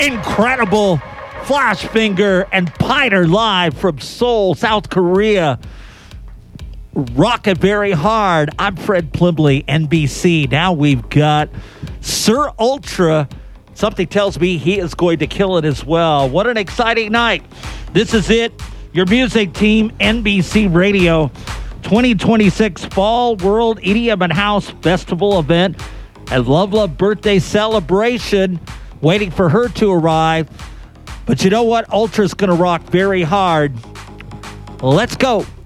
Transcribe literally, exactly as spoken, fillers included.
incredible Flash Finger and Piner live from Seoul, South Korea. Rock it very hard. I'm Fred Plimbley, N B C. Now we've got Sir Ultra. Something tells me he is going to kill it as well. What an exciting night. This is it. Your music team, N B C Radio. twenty twenty-six Fall World E D M and House Festival event and Love Love birthday celebration. Waiting for her to arrive. But you know what? Ultra's going to rock very hard. Let's go.